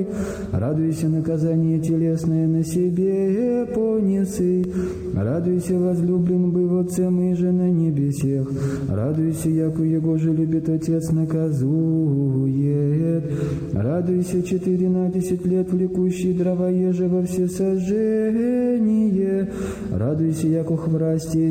Радуйся, наказание телесное на себе понесы. Радуйся, возлюблен был Отцем и же на небесех. Радуйся, яко Его же любит Отец наказует. Радуйся, 14 лет влекущий дрова еже во всесожжение. Радуйся, яко хворасти